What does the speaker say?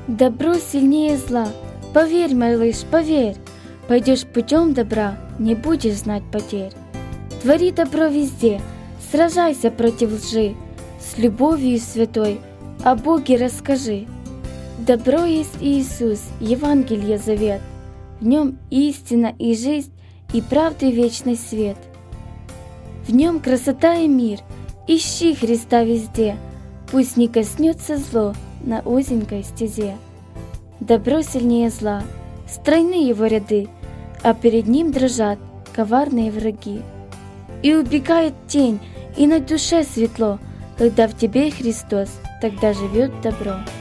Добро сильнее зла. Поверь, малыш, поверь. Пойдешь путем добра, не будешь знать потерь. Твори добро везде, сражайся против лжи. С любовью святой о Боге расскажи. Добро есть Иисус, Евангелие завет. В нем истина и жизнь, и правды вечный свет. В нем красота и мир, ищи Христа везде. Пусть не коснется зло на узенькой стезе. Добро сильнее зла, стройны его ряды, а перед ним дрожат коварные враги. И убегает тень, и на душе светло, когда в тебе Христос, тогда живет добро.